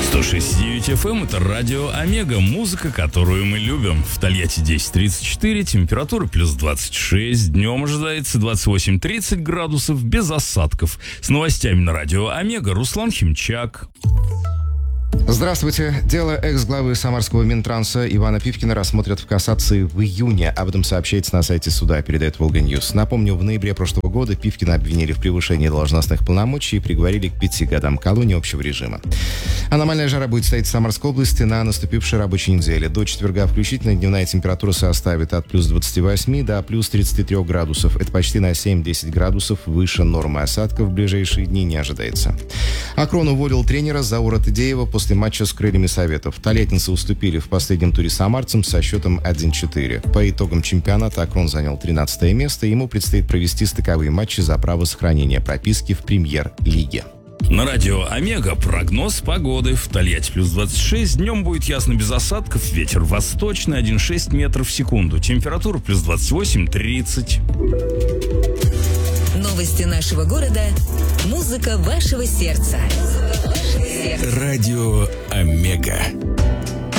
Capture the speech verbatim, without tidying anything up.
сто шесть и девять эф эм — это радио Омега, музыка, которую мы любим. В Тольятти десять тридцать четыре, температура плюс двадцать шесть, днем ожидается двадцать восемь тридцать градусов, без осадков. С новостями на радио Омега Руслан Химчак. Здравствуйте. Дело экс-главы Самарского Минтранса Ивана Пивкина рассмотрят в кассации в июне. Об этом сообщается на сайте суда, передает Волга-Ньюс. Напомню, в ноябре прошлого года Пивкина обвинили в превышении должностных полномочий и приговорили к пяти годам колонии общего режима. Аномальная жара будет стоять в Самарской области на наступившей рабочей неделе. До четверга включительно дневная температура составит от плюс двадцати восьми до плюс тридцати трёх градусов. Это почти на семь-десять градусов выше нормы. Осадков в ближайшие дни не ожидается. Акрон уволил тренера Заура Тыдеева после матча с Крыльями Советов. Тольяттинцы уступили в последнем туре самарцам со счетом один-четыре. По итогам чемпионата Акрон занял тринадцатое место. Ему предстоит провести стыковые матчи за право сохранения прописки в премьер-лиге. На радио Омега прогноз погоды. В Тольятти плюс двадцать шесть, днем будет ясно без осадков, ветер восточный один целых шесть метров в секунду, температура плюс двадцать восемь тридцать. Новости нашего города, музыка вашего сердца. Радио Омега.